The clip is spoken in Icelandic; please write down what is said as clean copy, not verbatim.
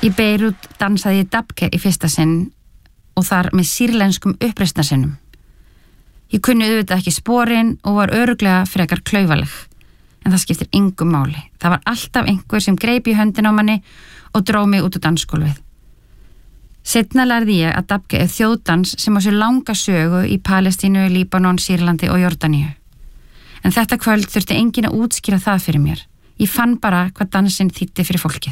Í Beirút dansaði ég dabke í fyrsta sinn og þar með sýrlenskum uppreisnarsinnum. Ég kunni auðvitað ekki sporin og var örugglega frekar klaufaleg, en það skiptir engu máli. Það var alltaf einhver sem greip í höndin á manni og dró mig út á dansgólfið. Seinna lærði ég að dabke er þjóðdans sem á sér langa sögu í Palestínu, Líbanon, Sýrlandi og Jordaníu. En þetta kvöld þurfti enginn að útskýra það fyrir mér. Ég fann bara hvað dansinn þýddi fyrir fólkið.